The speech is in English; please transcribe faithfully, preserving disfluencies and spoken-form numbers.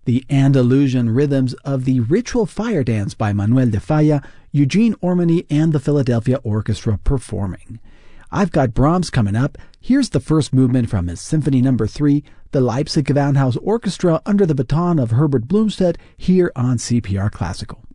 the Andalusian rhythms of the Ritual Fire Dance by Manuel de Falla, Eugene Ormandy, and the Philadelphia Orchestra performing. I've got Brahms coming up. Here's the first movement from his Symphony Number three, the Leipzig Gewandhaus Orchestra under the baton of Herbert Blumstedt, here on C P R Classical.